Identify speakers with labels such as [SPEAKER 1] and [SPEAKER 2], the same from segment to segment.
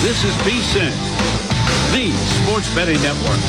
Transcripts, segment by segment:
[SPEAKER 1] This is VSiN, the Sports Betting Network.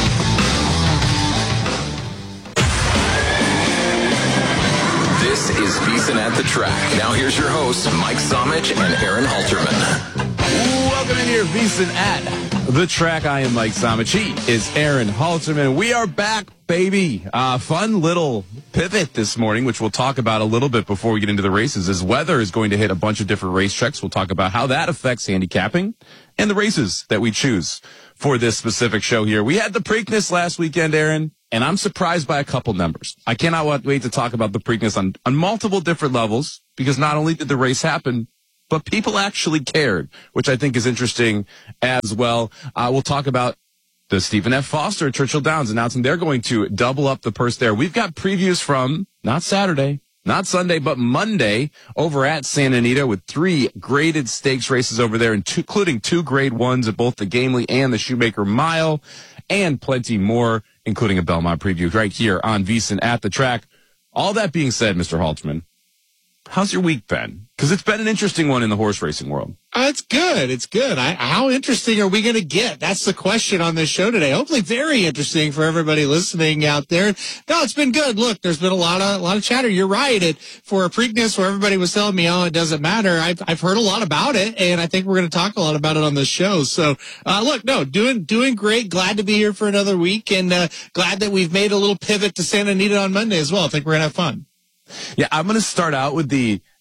[SPEAKER 2] This is VSiN at the Track. Now here's your hosts, Mike Somich and Aaron Halterman.
[SPEAKER 3] Welcome in here, VSiN at the Track. I am Mike Somich. He is Aaron Halterman. We are back, baby. Fun little pivot this morning, which we'll talk about a little bit before we get into the races, as weather is going to hit a bunch of different racetracks. We'll talk about how that affects handicapping and the races that we choose for this specific show here. We had the Preakness last weekend, Aaron, and I'm surprised by a couple numbers. I cannot wait to talk about the Preakness on multiple different levels, because not only did the race happen, but people actually cared, which I think is interesting as well. We'll talk about the Stephen F. Foster at Churchill Downs announcing they're going to double up the purse there. We've got previews from not Saturday, not Sunday, but Monday over at Santa Anita with 3 graded stakes races over there, including 2 grade 1s at both the Gamely and the Shoemaker Mile, and plenty more, including a Belmont preview right here on VSiN at the Track. All that being said, Mr. Halterman, how's your week been? Because it's been an interesting one in the horse racing world.
[SPEAKER 4] It's good. It's good. How interesting are we going to get? That's the question on this show today. Hopefully very interesting for everybody listening out there. No, it's been good. Look, there's been a lot of chatter. You're right. For a Preakness where everybody was telling me, it doesn't matter. I've heard a lot about it, and I think we're going to talk a lot about it on this show. So, doing great. Glad to be here for another week, and glad that we've made a little pivot to Santa Anita on Monday as well. I think we're going to have fun.
[SPEAKER 3] Yeah, I'm going to start out with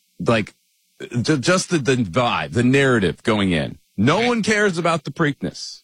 [SPEAKER 3] just the vibe, the narrative going in. No one cares about the Preakness.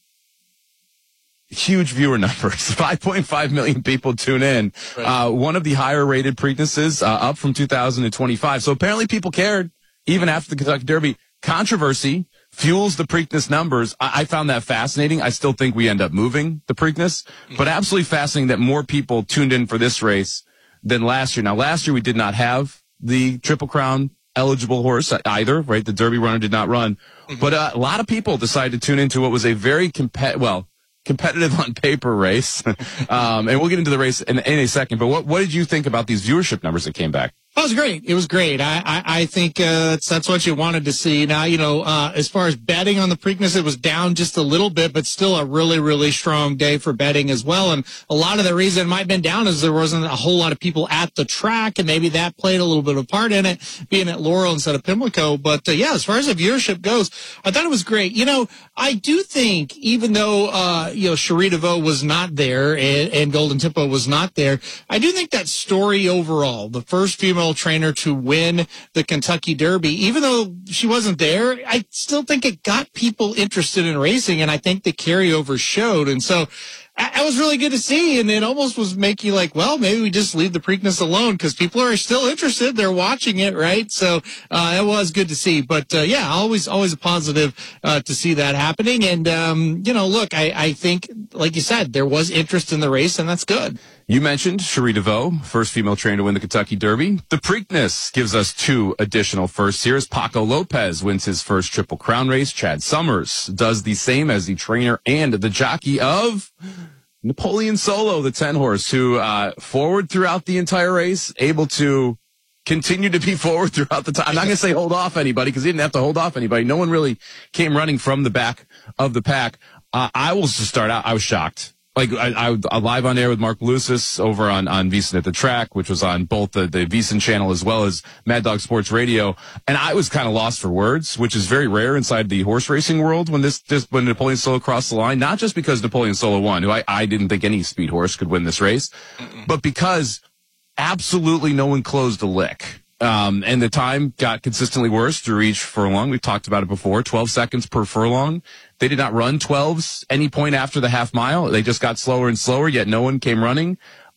[SPEAKER 3] Huge viewer numbers. 5.5 million people tune in. Right. One of the higher rated Preaknesses, up from 2025. So apparently people cared even after the Kentucky Derby. Controversy fuels the Preakness numbers. I found that fascinating. I still think we end up moving the Preakness, but absolutely fascinating that more people tuned in for this race than last year. Now, last year we did not have the Triple Crown eligible horse either, right? The Derby runner did not run. Mm-hmm. But a lot of people decided to tune into what was a very competitive on paper race. And we'll get into the race in a second. But what did you think about these viewership numbers that came back?
[SPEAKER 4] It was great. It was great. I think that's what you wanted to see. Now, as far as betting on the Preakness, it was down just a little bit, but still a really, really strong day for betting as well. And a lot of the reason it might have been down is there wasn't a whole lot of people at the track, and maybe that played a little bit of a part in it, being at Laurel instead of Pimlico. But, as far as the viewership goes, I thought it was great. I do think, even though, Cherie DeVoe was not there and Golden Tempo was not there, I do think that story overall, the first female trainer to win the Kentucky Derby, even though she wasn't there, I still think it got people interested in racing, and I think the carryover showed. And so that was really good to see, and it almost was making like, well, maybe we just leave the Preakness alone because people are still interested. They're watching it, right? So it was good to see. But, always a positive to see that happening. And, look, I think, like you said, there was interest in the race, and that's good.
[SPEAKER 3] You mentioned Cherie DeVoe, first female trainer to win the Kentucky Derby. The Preakness gives us 2 additional firsts here as Paco Lopez wins his first Triple Crown race. Chad Summers does the same as the trainer and the jockey of Napoleon Solo, the 10 horse, who forward throughout the entire race, able to continue to be forward throughout the time. I'm not going to say hold off anybody because he didn't have to hold off anybody. No one really came running from the back of the pack. I will just start out. I was shocked. Like I live on air with Mark Lucis over on VSiN at the Track, which was on both the VSiN channel as well as Mad Dog Sports Radio, and I was kind of lost for words, which is very rare inside the horse racing world when when Napoleon Solo crossed the line. Not just because Napoleon Solo won, who I didn't think any speed horse could win this race, but because absolutely no one closed a lick. And the time got consistently worse through each furlong. We've talked about it before, 12 seconds per furlong. They did not run 12s any point after the half mile. They just got slower and slower, yet no one came running.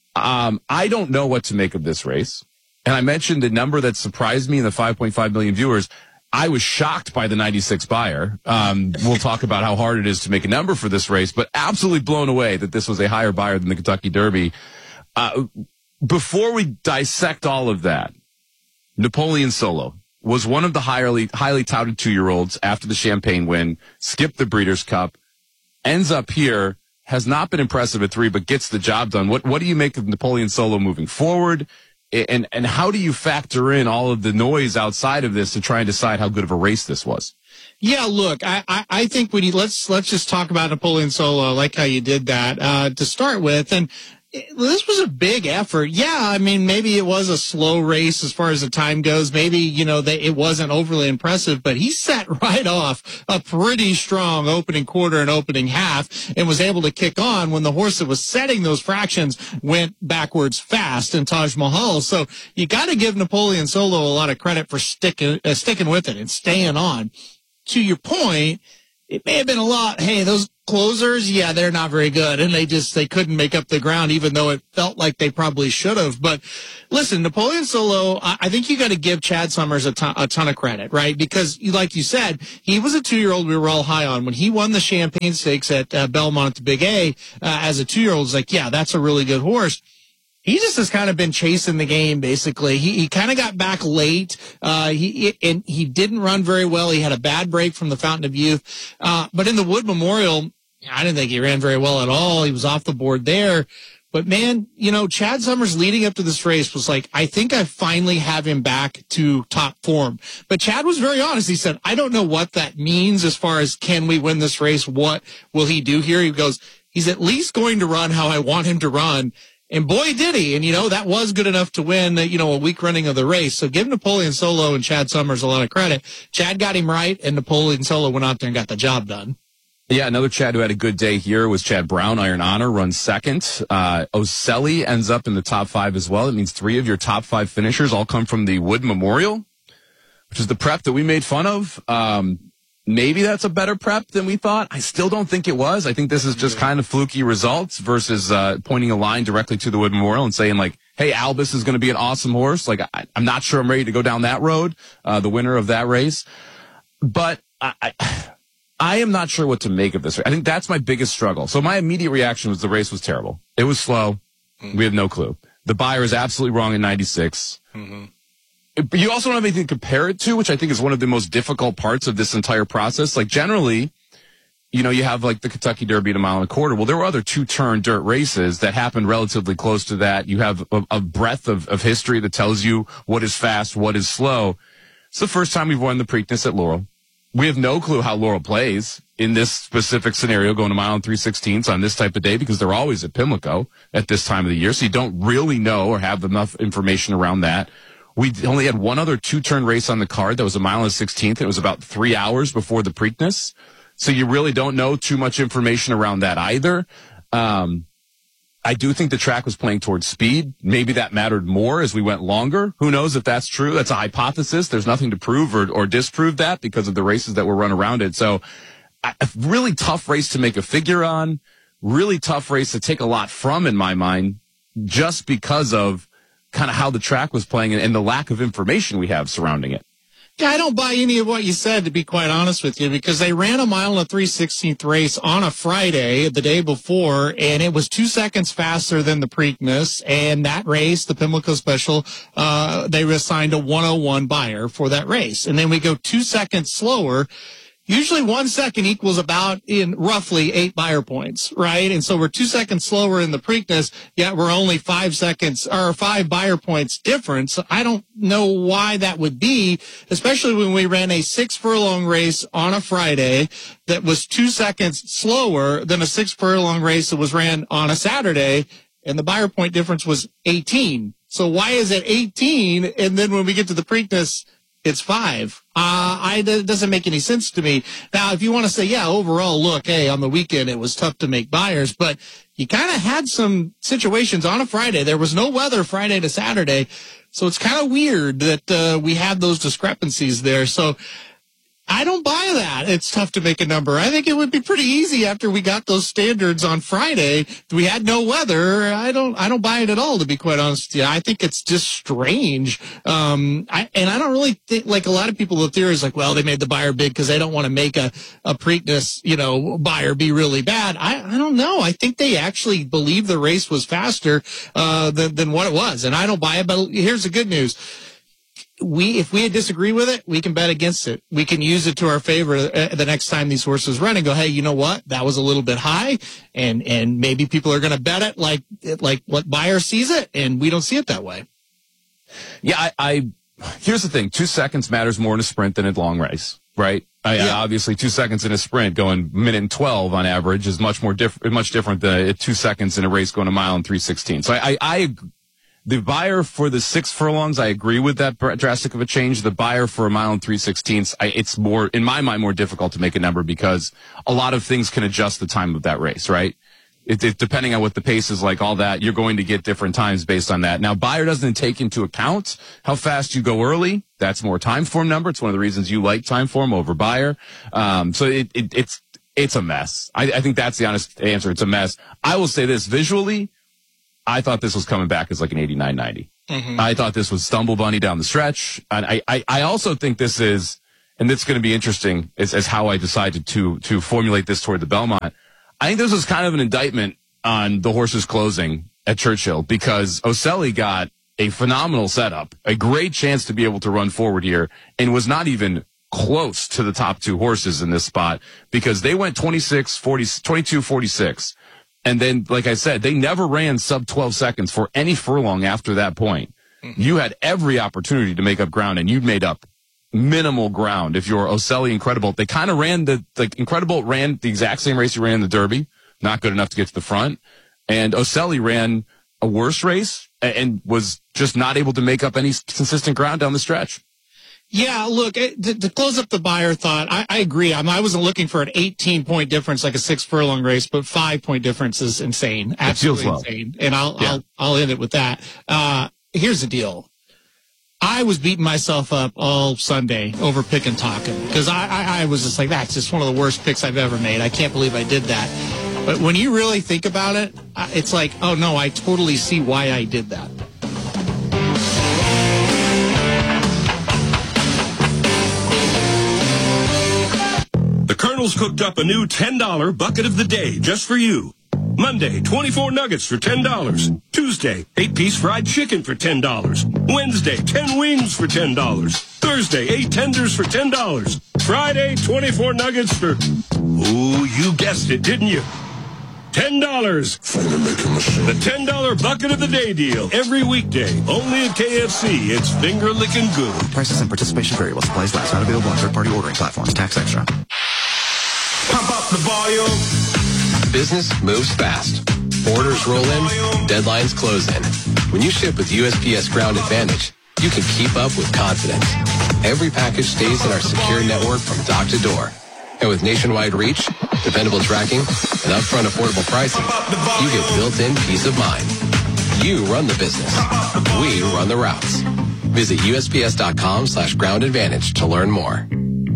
[SPEAKER 3] I don't know what to make of this race. And I mentioned the number that surprised me in the 5.5 million viewers. I was shocked by the 96 buyer. We'll talk about how hard it is to make a number for this race, but absolutely blown away that this was a higher buyer than the Kentucky Derby. Before we dissect all of that, Napoleon Solo was one of the highly touted 2-year-olds after the Champagne win, skipped the Breeders' Cup, ends up here, has not been impressive at 3, but gets the job done. What do you make of Napoleon Solo moving forward? And how do you factor in all of the noise outside of this to try and decide how good of a race this was?
[SPEAKER 4] Yeah, look, I think let's just talk about Napoleon Solo. I like how you did that, to start with. And this was a big effort. Yeah, I mean, maybe it was a slow race as far as the time goes. Maybe, it wasn't overly impressive, but he set right off a pretty strong opening quarter and opening half and was able to kick on when the horse that was setting those fractions went backwards fast in Taj Mahal. So you got to give Napoleon Solo a lot of credit for sticking with it and staying on. To your point, it may have been a lot. Hey, those closers, yeah, they're not very good. And they couldn't make up the ground, even though it felt like they probably should have. But listen, Napoleon Solo, I think you got to give Chad Summers a ton of credit, right? Because like you said, he was a 2-year-old we were all high on. When he won the Champagne Stakes at Belmont at the Big A, as a 2-year-old, it's like, yeah, that's a really good horse. He just has kind of been chasing the game, basically. He kind of got back late. He didn't run very well. He had a bad break from the Fountain of Youth. But in the Wood Memorial, I didn't think he ran very well at all. He was off the board there. But man, Chad Summers leading up to this race was like, I think I finally have him back to top form. But Chad was very honest. He said, I don't know what that means as far as can we win this race? What will he do here? He goes, he's at least going to run how I want him to run. And boy, did he. And, that was good enough to win, a week running of the race. So give Napoleon Solo and Chad Summers a lot of credit. Chad got him right, and Napoleon Solo went out there and got the job done.
[SPEAKER 3] Yeah, another Chad who had a good day here was Chad Brown. Iron Honor runs second. Oselli ends up in the top 5 as well. It means 3 of your top 5 finishers all come from the Wood Memorial, which is the prep that we made fun of. Maybe that's a better prep than we thought. I still don't think it was. I think this is just kind of fluky results versus pointing a line directly to the Wood Memorial and saying, like, hey, Albus is going to be an awesome horse. Like, I'm not sure I'm ready to go down that road, the winner of that race. But I am not sure what to make of this. I think that's my biggest struggle. So my immediate reaction was the race was terrible. It was slow. We have no clue. The buyer is absolutely wrong in 96. Mm-hmm. But you also don't have anything to compare it to, which I think is one of the most difficult parts of this entire process. Like generally, you have like the Kentucky Derby at 1.25 miles. Well, there were other 2-turn dirt races that happened relatively close to that. You have a breadth of history that tells you what is fast, what is slow. It's the first time we've won the Preakness at Laurel. We have no clue how Laurel plays in this specific scenario, going 1 mile and 3/16 on this type of day, because they're always at Pimlico at this time of the year. So you don't really know or have enough information around that. We only had one other 2-turn race on the card that was 1 mile and 16th. It was about 3 hours before the Preakness. So you really don't know too much information around that either. I do think the track was playing towards speed. Maybe that mattered more as we went longer. Who knows if that's true? That's a hypothesis. There's nothing to prove or disprove that because of the races that were run around it. So a really tough race to make a figure on. Really tough race to take a lot from, in my mind, just because of kind of how the track was playing and the lack of information we have surrounding it.
[SPEAKER 4] Yeah, I don't buy any of what you said, to be quite honest with you, because they ran 1 mile and a 3/16 race on a Friday, the day before, and it was 2 seconds faster than the Preakness. And that race, the Pimlico Special, they assigned a 101 buyer for that race. And then we go 2 seconds slower. Usually 1 second equals about in roughly 8 buyer points, right? And so we're 2 seconds slower in the Preakness, yet we're only 5 seconds or 5 buyer points difference. I don't know why that would be, especially when we ran a 6 furlong race on a Friday that was 2 seconds slower than a 6 furlong race that was ran on a Saturday, and the buyer point difference was 18. So why is it 18? And then when we get to the Preakness, it's 5. It doesn't make any sense to me. Now, if you want to say, yeah, overall, look, hey, on the weekend it was tough to make buyers, but you kind of had some situations on a Friday. There was no weather Friday to Saturday, so it's kind of weird that we had those discrepancies there. So I don't buy that. It's tough to make a number. I think it would be pretty easy after we got those standards on Friday. We had no weather. I don't buy it at all, to be quite honest with you. I think it's just strange. I don't really think, like a lot of people, the theory is like, well, they made the buyer big because they don't want to make a Preakness, buyer be really bad. I don't know. I think they actually believe the race was faster, than what it was. And I don't buy it, but here's the good news. If we disagree with it, we can bet against it. We can use it to our favor the next time these horses run and go, hey, you know what? That was a little bit high, and maybe people are going to bet it like what buyer sees it, and we don't see it that way.
[SPEAKER 3] Yeah, here's the thing. 2 seconds matters more in a sprint than a long race, right? Obviously 2 seconds in a sprint going minute and 12 on average is much different than 2 seconds in a race going a mile and 3:16. So the buyer for the 6 furlongs, I agree with that drastic of a change. The buyer for a mile and 3/16, it's more, in my mind, more difficult to make a number because a lot of things can adjust the time of that race, right? It depending on what the pace is like, all that, you're going to get different times based on that. Now, buyer doesn't take into account how fast you go early. That's more time form number. It's one of the reasons you like time form over buyer. So it's a mess. I think that's the honest answer. It's a mess. I will say this visually. I thought this was coming back as like an 89-90. Mm-hmm. I thought this was Stumble Bunny down the stretch. And I also think this is, and it's going to be interesting as how I decided to formulate this toward the Belmont. I think this was kind of an indictment on the horses closing at Churchill because Oselli got a phenomenal setup, a great chance to be able to run forward here, and was not even close to the top 2 horses in this spot because they went 22-46. And then, like I said, they never ran sub 12 seconds for any furlong after that point. Mm-hmm. You had every opportunity to make up ground, and you made up minimal ground. If you're Oselli Incredible, they kind of ran Incredible ran the exact same race he ran in the Derby, not good enough to get to the front. And Oselli ran a worse race and was just not able to make up any consistent ground down the stretch.
[SPEAKER 4] Yeah, look, to close up the buyer thought, I agree. I wasn't looking for an 18-point difference like a 6 furlong race, but 5-point difference is insane. Absolutely insane. And I'll end it with that. Here's the deal. I was beating myself up all Sunday over Pick and Talkin' because I was just like, that's just one of the worst picks I've ever made. I can't believe I did that. But when you really think about it, it's like, oh, no, I totally see why I did that.
[SPEAKER 1] The Colonel's cooked up a new $10 bucket of the day just for you. Monday, 24 nuggets for $10. Tuesday, 8-piece fried chicken for $10. Wednesday, 10 wings for $10. Thursday, 8 tenders for $10. Friday, 24 nuggets for... Ooh, you guessed it, didn't you? $10. The $10 bucket of the day deal. Every weekday. Only at KFC. It's finger-licking good.
[SPEAKER 5] Prices and participation vary while supplies last. Not available on third-party ordering platforms. Tax extra.
[SPEAKER 1] Pump up the volume.
[SPEAKER 2] Business moves fast. Orders roll in, deadlines close in. When you ship with USPS Ground Advantage, you can keep up with confidence. Every package stays in our secure network from dock to door. And with nationwide reach, dependable tracking, and upfront affordable pricing, you get built-in peace of mind. You run the business. We run the routes. Visit USPS.com/Ground Advantage to learn more.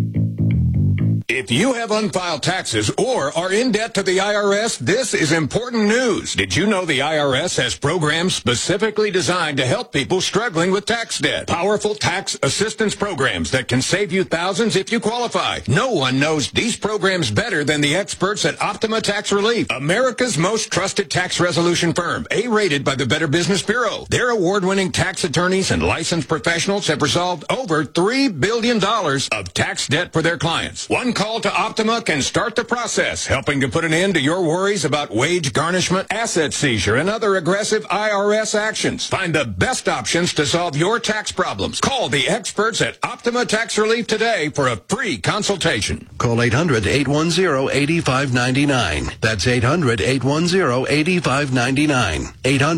[SPEAKER 6] If you have unfiled taxes or are in debt to the IRS, this is important news. Did you know the IRS has programs specifically designed to help people struggling with tax debt? Powerful tax assistance programs that can save you thousands if you qualify. No one knows these programs better than the experts at Optima Tax Relief, America's most trusted tax resolution firm, A-rated by the Better Business Bureau. Their award-winning tax attorneys and licensed professionals have resolved over $3 billion of tax debt for their clients. One call to Optima can start the process, helping to put an end to your worries about wage garnishment, asset seizure, and other aggressive IRS actions. Find the best options to solve your tax problems. Call the experts at Optima Tax Relief today for a free consultation.
[SPEAKER 7] Call 800-810-8599. That's 800-810-8599.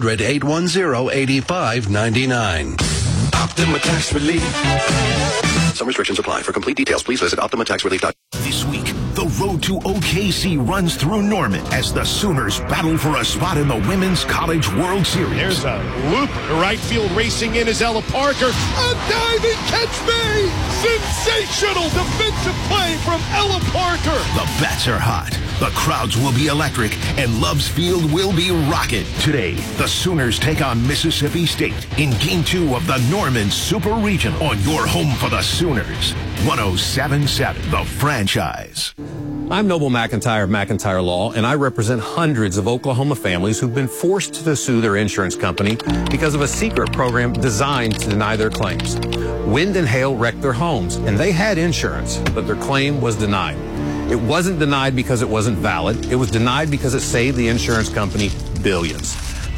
[SPEAKER 7] 800-810-8599.
[SPEAKER 6] Optima Tax Relief.
[SPEAKER 5] Some restrictions apply. For complete details, please visit OptimaTaxRelief.com.
[SPEAKER 8] This week, the road to OKC runs through Norman as the Sooners battle for a spot in the Women's College World Series.
[SPEAKER 9] There's a loop. Right field racing in is Ella Parker. A diving catch made! Sensational defensive play from Ella Parker.
[SPEAKER 8] The bats are hot. The crowds will be electric, and Love's Field will be rocking. Today, the Sooners take on Mississippi State in Game 2 of the Norman Super Regional on your home for the Sooners. 107.7, The Franchise.
[SPEAKER 10] I'm Noble McIntyre of McIntyre Law, and I represent hundreds of Oklahoma families who've been forced to sue their insurance company because of a secret program designed to deny their claims. Wind and hail wrecked their homes, and they had insurance, but their claim was denied. It wasn't denied because it wasn't valid. It was denied because it saved the insurance company billions.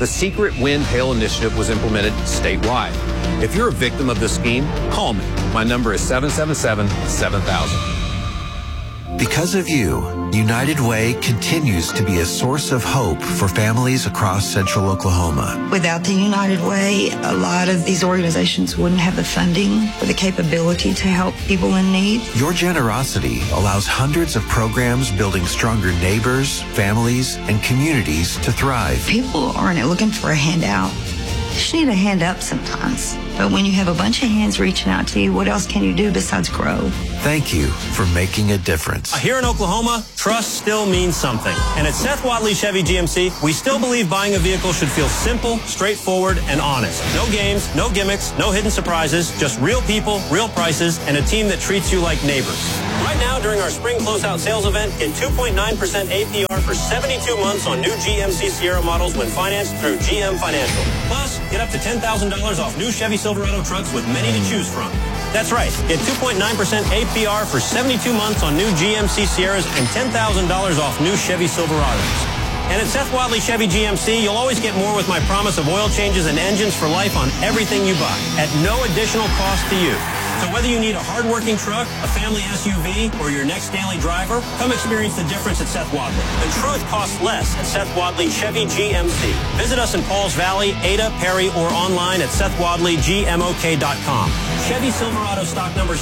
[SPEAKER 10] the secret Wind Hail Initiative was implemented statewide. If you're a victim of this scheme, call me. My number is 777-7000.
[SPEAKER 11] Because of you, United Way continues to be a source of hope for families across central Oklahoma.
[SPEAKER 12] Without the United Way, a lot of these organizations wouldn't have the funding or the capability to help people in need.
[SPEAKER 11] Your generosity allows hundreds of programs building stronger neighbors, families, and communities to thrive.
[SPEAKER 12] People aren't looking for a handout. They just need a hand up sometimes. But when you have a bunch of hands reaching out to you, what else can you do besides grow?
[SPEAKER 11] Thank you for making a difference.
[SPEAKER 13] Here in Oklahoma, trust still means something. And at Seth Wadley Chevy GMC, we still believe buying a vehicle should feel simple, straightforward, and honest. No games, no gimmicks, no hidden surprises, just real people, real prices, and a team that treats you like neighbors. Right now, during our spring closeout sales event, get 2.9% APR for 72 months on new GMC Sierra models when financed through GM Financial. Plus, get up to $10,000 off new Chevy Silverado trucks with many to choose from. That's right. Get 2.9% APR for 72 months on new GMC Sierras and $10,000 off new Chevy Silverados. And at Seth Wadley Chevy GMC, you'll always get more with my promise of oil changes and engines for life on everything you buy at no additional cost to you. So whether you need a hard-working truck, a family SUV, or your next daily driver, come experience the difference at Seth Wadley. The truth costs less at Seth Wadley Chevy GMC. Visit us in Pauls Valley, Ada, Perry, or online at SethWadleyGMOK.com. Chevy Silverado stock number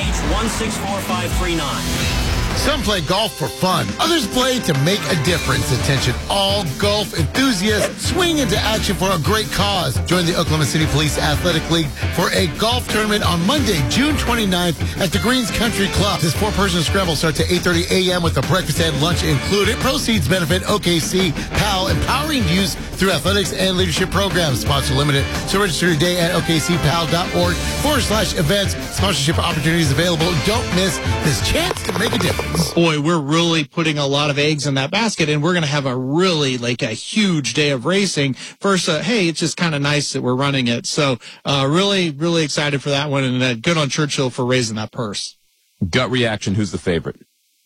[SPEAKER 13] CH164539.
[SPEAKER 14] Some play golf for fun. Others play to make a difference. Attention, all golf enthusiasts. Swing into action for a great cause. Join the Oklahoma City Police Athletic League for a golf tournament on Monday, June 29th at the Greens Country Club. This four-person scramble starts at 8:30 a.m. with a breakfast and lunch included. Proceeds benefit OKC PAL, empowering youth through athletics and leadership programs. Sponsor limited. So register today at okcpal.org/events. Sponsorship opportunities available. Don't miss this chance to make a difference.
[SPEAKER 4] Boy, we're really putting a lot of eggs in that basket, and we're going to have a really, a huge day of racing. First, hey, it's just kind of nice that we're running it. So, really, really excited for that one, and good on Churchill for raising that purse.
[SPEAKER 3] Gut reaction, who's the favorite?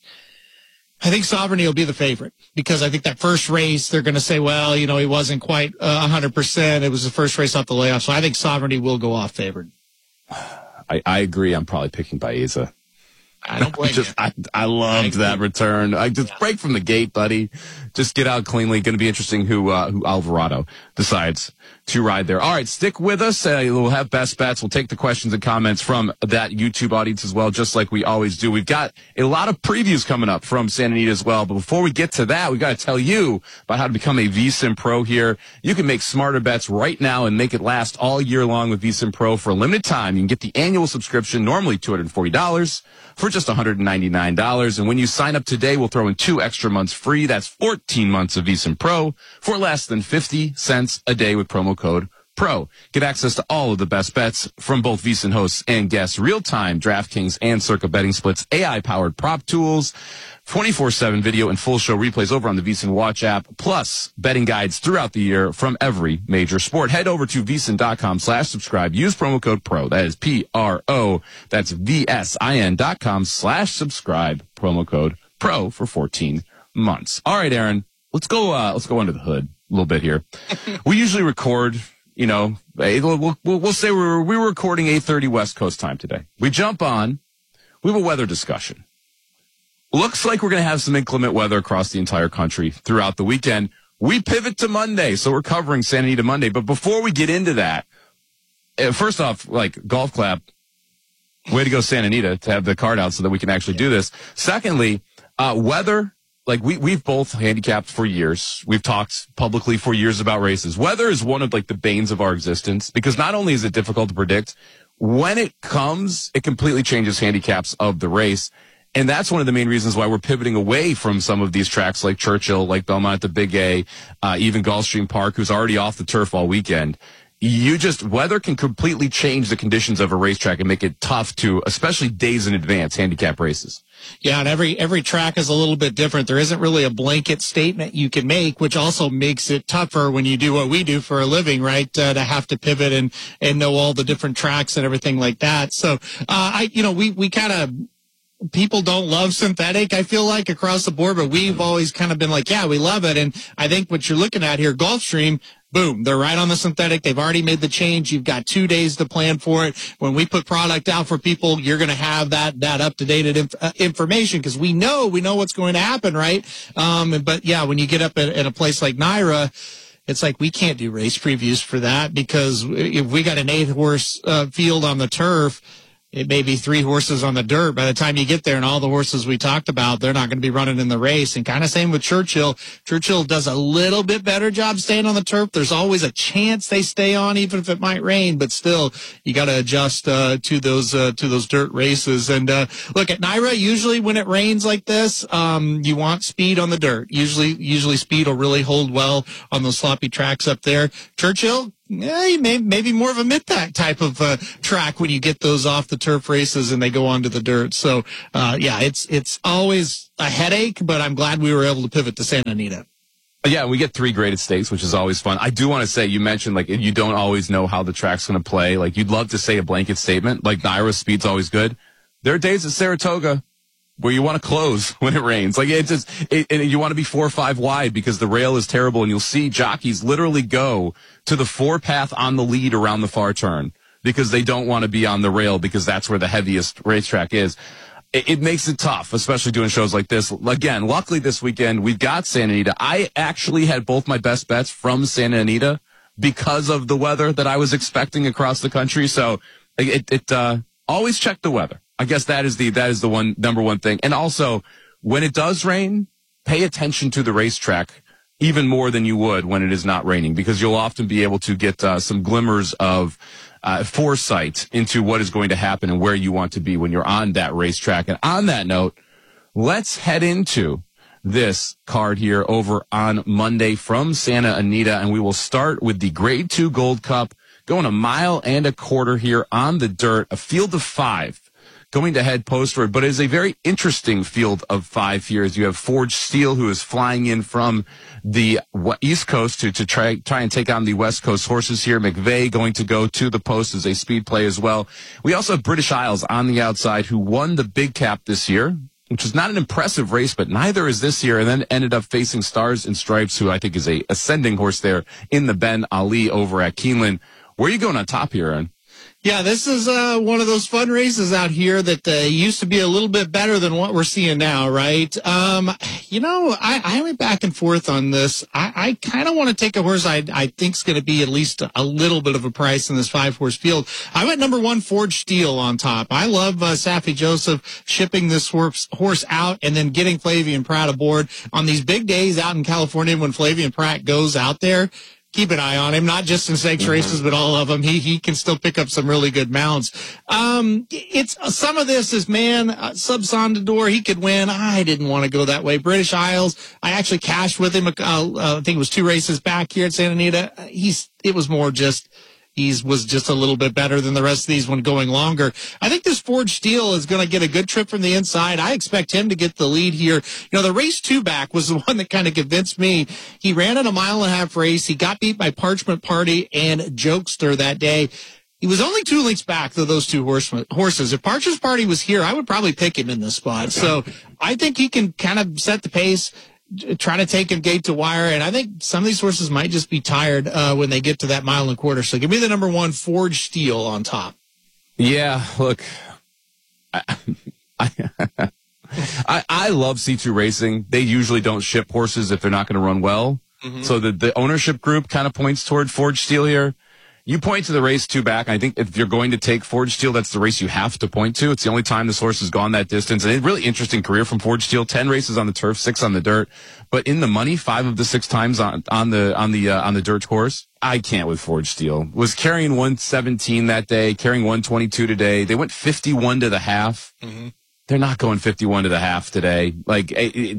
[SPEAKER 4] I think Sovereignty will be the favorite because I think that first race, they're going to say, well, he wasn't quite 100%. It was the first race off the layoff. So I think Sovereignty will go off favored.
[SPEAKER 3] I agree. I'm probably picking Baeza.
[SPEAKER 4] I don't blame you.
[SPEAKER 3] I loved that return. I just break from the gate, buddy. Just get out cleanly. Going to be interesting who Alvarado decides to ride there. All right, stick with us. We'll have best bets. We'll take the questions and comments from that YouTube audience as well, just like we always do. We've got a lot of previews coming up from Santa Anita as well. But before we get to that, we've got to tell you about how to become a VSiN Pro here. You can make smarter bets right now and make it last all year long with VSiN Pro for a limited time. You can get the annual subscription, normally $240, for just $199. And when you sign up today, we'll throw in 2 extra months free. That's 14 months of VSiN Pro for less than 50 cents a day with promo code PRO. Get access to all of the best bets from both VSiN hosts and guests, real-time DraftKings and Circa betting splits, AI-powered prop tools, 24/7 video and full show replays over on the VSiN Watch app, plus betting guides throughout the year from every major sport. Head over to VSiN.com/subscribe. Use promo code PRO. That is PRO. That's VSIN.com/subscribe. Promo code PRO for 14 months. All right, Aaron, let's go under the hood a little bit here. We usually record, we'll say we were recording 8:30 West Coast time today. We jump on, we have a weather discussion. Looks like we're going to have some inclement weather across the entire country throughout the weekend. We pivot to Monday, so we're covering Santa Anita Monday. But before we get into that, first off, golf clap. Way to go, Santa Anita, to have the card out so that we can actually do this. Secondly, weather, we've both handicapped for years. We've talked publicly for years about races. Weather is one of the banes of our existence because not only is it difficult to predict, when it comes, it completely changes handicaps of the race. And that's one of the main reasons why we're pivoting away from some of these tracks like Churchill, like Belmont at the Big A, even Gulfstream Park, who's already off the turf all weekend. Weather can completely change the conditions of a racetrack and make it tough to, especially days in advance, handicap races.
[SPEAKER 4] Yeah, and every track is a little bit different. There isn't really a blanket statement you can make, which also makes it tougher when you do what we do for a living, right? To have to pivot and know all the different tracks and everything like that. So, we kind of, people don't love synthetic, I feel like, across the board, but we've always kind of been like, yeah, we love it. And I think what you're looking at here, Gulfstream, boom, they're right on the synthetic. They've already made the change. You've got 2 days to plan for it. When we put product out for people, you're going to have that up-to-date information because we know what's going to happen, right? But yeah, when you get up at a place like NYRA, it's like we can't do race previews for that because if we got an 8-horse field on the turf, it may be 3 horses on the dirt. By the time you get there and all the horses we talked about, they're not going to be running in the race. And kind of same with Churchill. Churchill does a little bit better job staying on the turf. There's always a chance they stay on, even if it might rain. But still, you got to adjust to those dirt races. And look, at NYRA, usually when it rains like this, you want speed on the dirt. Usually speed will really hold well on those sloppy tracks up there. Churchill, yeah, maybe more of a mid-pack type of track when you get those off the turf races and they go onto the dirt. So, yeah, it's always a headache, but I'm glad we were able to pivot to Santa Anita.
[SPEAKER 3] Yeah, we get 3 graded stakes, which is always fun. I do want to say, you mentioned, like, you don't always know how the track's going to play. Like, you'd love to say a blanket statement, like NYRA speed's always good. There are days at Saratoga where you want to close when it rains. Like, and you want to be 4 or 5 wide because the rail is terrible, and you'll see jockeys literally go to the 4-path on the lead around the far turn because they don't want to be on the rail because that's where the heaviest racetrack is. It makes it tough, especially doing shows like this. Again, luckily this weekend, we've got Santa Anita. I actually had both my best bets from Santa Anita because of the weather that I was expecting across the country. So always check the weather. I guess that is the number one thing. And also, when it does rain, pay attention to the racetrack even more than you would when it is not raining, because you'll often be able to get some glimmers of foresight into what is going to happen and where you want to be when you're on that racetrack. And on that note, let's head into this card here over on Monday from Santa Anita, and we will start with the Grade 2 Gold Cup, going 1.25 miles here on the dirt, a field of 5. Going to head postward, but it is a very interesting field of 5 here as you have Forged Steel, who is flying in from the East Coast to try and take on the West Coast horses here. McVeigh going to go to the post as a speed play as well. We also have British Isles on the outside, who won the Big Cap this year, which was not an impressive race, but neither is this year, and then ended up facing Stars and Stripes, who I think is a ascending horse there in the Ben Ali over at Keeneland. Where are you going on top here, Aaron?
[SPEAKER 4] Yeah, this is one of those fun races out here that used to be a little bit better than what we're seeing now, right? I went back and forth on this. I kind of want to take a horse I think's going to be at least a little bit of a price in this 5-horse field. I went number 1, Forged Steel on top. I love Saffie Joseph shipping this horse out and then getting Flavien Prat aboard on these big days out in California when Flavien Prat goes out there. Keep an eye on him, not just in stakes races, but all of them. He can still pick up some really good mounts. It's some of this is, Sub Sondador, he could win. I didn't want to go that way. British Isles, I actually cashed with him. I think it was 2 races back here at Santa Anita. It was more just, he was just a little bit better than the rest of these when going longer. I think this Forged Steel is going to get a good trip from the inside. I expect him to get the lead here. The race 2 back was the one that kind of convinced me. He ran in a 1.5 mile race. He got beat by Parchment Party and Jokester that day. He was only 2 lengths back to those 2 horses. If Parchment Party was here, I would probably pick him in this spot. So I think he can kind of set the pace, try to take him gate to wire, and I think some of these horses might just be tired when they get to that 1.25 miles. So give me the number 1, Forged Steel on top.
[SPEAKER 3] Yeah, look, I love C2 Racing. They usually don't ship horses if they're not going to run well. Mm-hmm. So the ownership group kind of points toward Forged Steel here. You point to the race 2 back. I think if you're going to take Forged Steel, that's the race you have to point to. It's the only time this horse has gone that distance. And a really interesting career from Forged Steel. 10 races on the turf, 6 on the dirt. But in the money, 5 of the 6 times on the dirt course. I can't with Forged Steel. Was carrying 117 that day, carrying 122 today. They went 51 to the half. Mm-hmm. They're not going 51 to the half today. Like,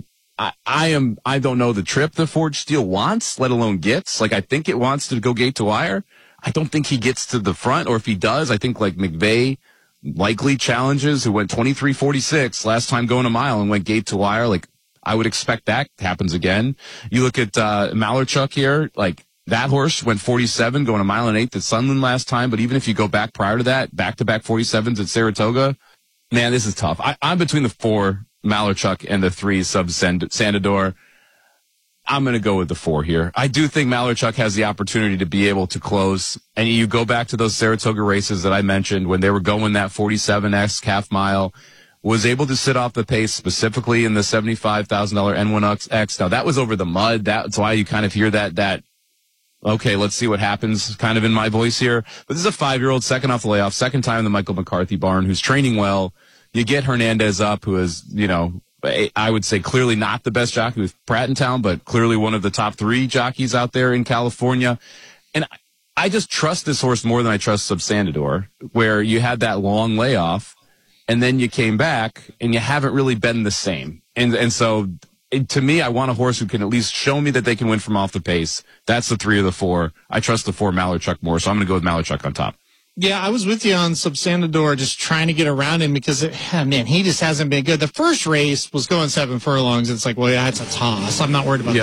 [SPEAKER 3] I don't know the trip that Forged Steel wants, let alone gets. Like, I think it wants to go gate to wire. I don't think he gets to the front, or if he does, I think like McVeigh likely challenges, who went 23.46 last time going a mile and went gate to wire. Like, I would expect that happens again. You look at Malarchuk here, like that horse went 47 going 1.8 miles at Sunland last time. But even if you go back prior to that, back-to-back 47s at Saratoga, man, this is tough. I'm between the 4 Malarchuk and the 3 Sub Sondador. I'm going to go with the 4 here. I do think Malarchuk has the opportunity to be able to close. And you go back to those Saratoga races that I mentioned when they were going that 47X half mile, was able to sit off the pace specifically in the $75,000 N1X. Now, that was over the mud. That's why you kind of hear that, okay, let's see what happens kind of in my voice here. But this is a 5-year-old, second off the layoff, second time in the Michael McCarthy barn, who's training well. You get Hernandez up, who is, I would say clearly not the best jockey with Pratt in town, but clearly one of the top 3 jockeys out there in California. And I just trust this horse more than I trust Substandador, where you had that long layoff and then you came back and you haven't really been the same. And so to me, I want a horse who can at least show me that they can win from off the pace. That's the 3 of the 4. I trust the 4 Malarchuk more, so I'm going to go with Malarchuk on top.
[SPEAKER 4] Yeah, I was with you on Substandador, just trying to get around him because, he just hasn't been good. The first race was going 7 furlongs. It's like, well, yeah, it's a toss. I'm not worried about that.